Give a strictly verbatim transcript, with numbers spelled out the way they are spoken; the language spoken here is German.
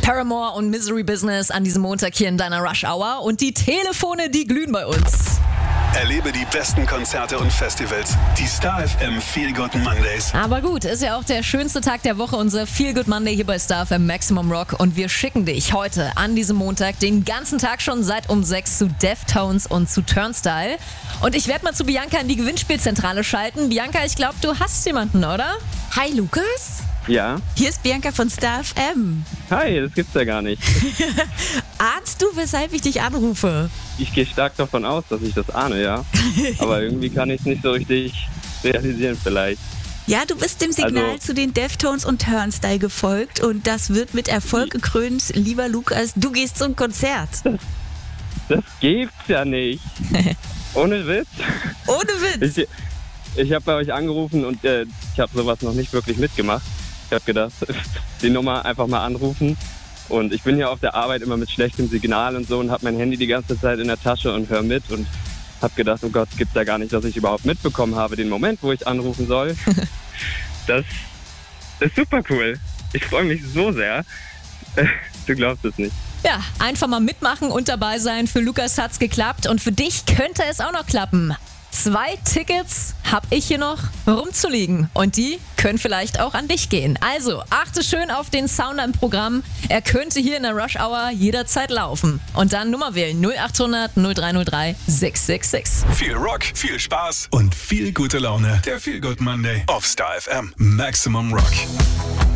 Paramore und Misery Business an diesem Montag hier in deiner Rush Hour. Und die Telefone, die glühen bei uns. Erlebe die besten Konzerte und Festivals. Die Star F M Feel Good Mondays. Aber gut, ist ja auch der schönste Tag der Woche, unser Feel Good Monday hier bei Star F M Maximum Rock. Und wir schicken dich heute an diesem Montag den ganzen Tag schon seit um sechs zu Deftones und zu Turnstile. Und ich werde mal zu Bianca in die Gewinnspielzentrale schalten. Bianca, ich glaube, du hast jemanden, oder? Hi Lukas, Ja. hier ist Bianca von Star F M. Hi, das gibt's ja gar nicht. Ahnst du, weshalb ich dich anrufe? Ich gehe stark davon aus, dass ich das ahne, ja. Aber irgendwie kann ich es nicht so richtig realisieren vielleicht. Ja, du bist dem Signal Also- zu den Deftones und Turnstile gefolgt und das wird mit Erfolg gekrönt. Lieber Lukas, du gehst zum Konzert. Das gibt's ja nicht. Ohne Witz. Ohne Witz. Ich, ich habe bei euch angerufen und äh, ich habe sowas noch nicht wirklich mitgemacht. Ich habe gedacht, die Nummer einfach mal anrufen. Und ich bin hier auf der Arbeit immer mit schlechtem Signal und so und habe mein Handy die ganze Zeit in der Tasche und höre mit und habe gedacht, oh Gott, gibt's ja gar nicht, dass ich überhaupt mitbekommen habe, den Moment, wo ich anrufen soll. Das ist super cool. Ich freue mich so sehr. Du glaubst es nicht. Ja, einfach mal mitmachen und dabei sein. Für Lukas hat's geklappt und für dich könnte es auch noch klappen. Zwei Tickets habe ich hier noch rumzuliegen und die können vielleicht auch an dich gehen. Also achte schön auf den Sounder im Programm. Er könnte hier in der Rush Hour jederzeit laufen. Und dann Nummer wählen null acht hundert null drei null drei sechs sechs sechs. Viel Rock, viel Spaß und viel gute Laune. Der Feel Good Monday auf Star F M Maximum Rock.